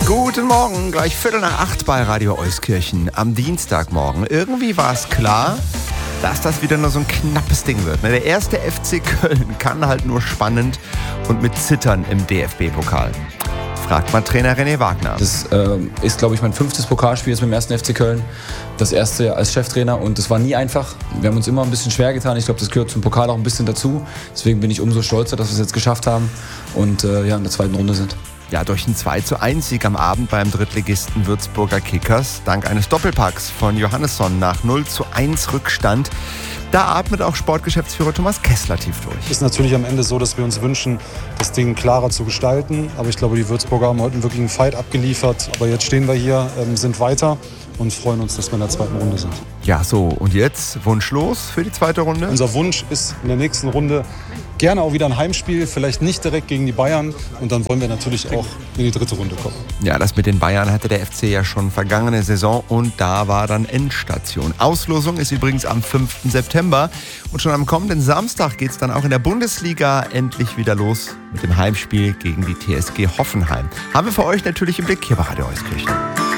Guten Morgen, gleich 7:45 bei Radio Euskirchen am Dienstagmorgen. Irgendwie war es klar, dass das wieder nur so ein knappes Ding wird. Der erste FC Köln kann halt nur spannend und mit Zittern im DFB-Pokal. Fragt mal Trainer René Wagner. Das ist, glaube ich, mein 5. Pokalspiel jetzt mit dem ersten FC Köln. Das erste als Cheftrainer und das war nie einfach. Wir haben uns immer ein bisschen schwer getan. Ich glaube, das gehört zum Pokal auch ein bisschen dazu. Deswegen bin ich umso stolzer, dass wir es jetzt geschafft haben und in der zweiten Runde sind. Ja, durch einen 2:1-Sieg am Abend beim Drittligisten Würzburger Kickers, dank eines Doppelpacks von Johannesson nach 0:1 Rückstand. Da atmet auch Sportgeschäftsführer Thomas Kessler tief durch. Es ist natürlich am Ende so, dass wir uns wünschen, das Ding klarer zu gestalten. Aber ich glaube, die Würzburger haben heute wirklich einen Fight abgeliefert. Aber jetzt stehen wir hier, sind weiter und freuen uns, dass wir in der zweiten Runde sind. Ja, so, und jetzt wunschlos für die zweite Runde? Unser Wunsch ist in der nächsten Runde gerne auch wieder ein Heimspiel, vielleicht nicht direkt gegen die Bayern. Und dann wollen wir natürlich auch in die dritte Runde kommen. Ja, das mit den Bayern hatte der FC ja schon vergangene Saison und da war dann Endstation. Auslosung ist übrigens am 5. September und schon am kommenden Samstag geht es dann auch in der Bundesliga endlich wieder los mit dem Heimspiel gegen die TSG Hoffenheim. Haben wir für euch natürlich im Blick hier bei Radio Euskirchen.